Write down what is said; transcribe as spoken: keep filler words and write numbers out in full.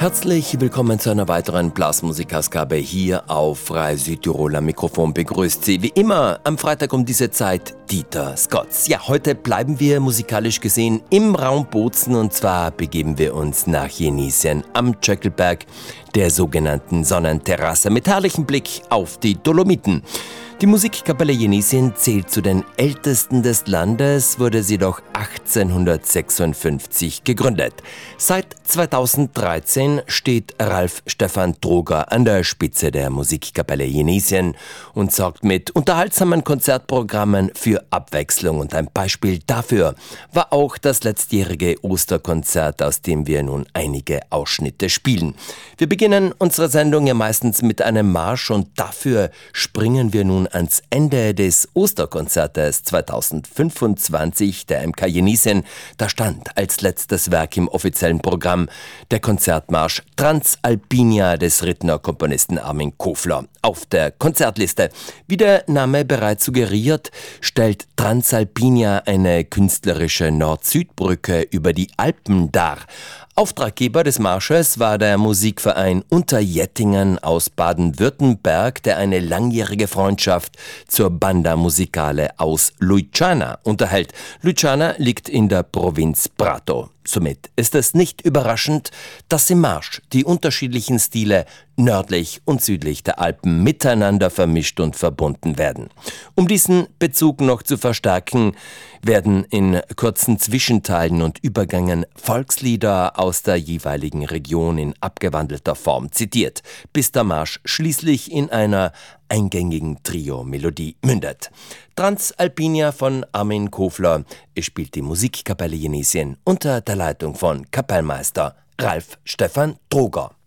Herzlich willkommen zu einer weiteren Blasmusikausgabe hier auf Freie Südtirol. Am Mikrofon begrüßt Sie wie immer am Freitag um diese Zeit Dieter Scotts. Ja, heute bleiben wir musikalisch gesehen im Raum Bozen und zwar begeben wir uns nach Jenisien am Tschöckelberg, der sogenannten Sonnenterrasse mit herrlichem Blick auf die Dolomiten. Die Musikkapelle Jenisien zählt zu den ältesten des Landes, wurde sie doch achtzehnhundertsechsundfünfzig gegründet. Seit zweitausenddreizehn steht Ralf Stefan Droger an der Spitze der Musikkapelle Jenisien und sorgt mit unterhaltsamen Konzertprogrammen für Abwechslung. Und ein Beispiel dafür war auch das letztjährige Osterkonzert, aus dem wir nun einige Ausschnitte spielen. Wir beginnen unsere Sendung ja meistens mit einem Marsch und dafür springen wir nun ans Ende des Osterkonzertes zweitausendfünfundzwanzig der M K Jenisien. Da stand als letztes Werk im offiziellen Programm der Konzertmarsch Transalpinia des Rittner Komponisten Armin Kofler auf der Konzertliste. Wie der Name bereits suggeriert, stellt Transalpinia eine künstlerische Nord-Süd-Brücke über die Alpen dar. Auftraggeber des Marsches war der Musikverein Unterjettingen aus Baden-Württemberg, der eine langjährige Freundschaft zur Banda Musicale aus Luciana unterhält. Luciana liegt in der Provinz Prato. Somit ist es nicht überraschend, dass im Marsch die unterschiedlichen Stile nördlich und südlich der Alpen miteinander vermischt und verbunden werden. Um diesen Bezug noch zu verstärken, werden in kurzen Zwischenteilen und Übergängen Volkslieder aus der jeweiligen Region in abgewandelter Form zitiert, bis der Marsch schließlich in einer eingängigen Trio-Melodie mündet. Transalpinia von Armin Kofler. Es spielt die Musikkapelle Jenisien unter der Leitung von Kapellmeister Ralf Stefan Droger.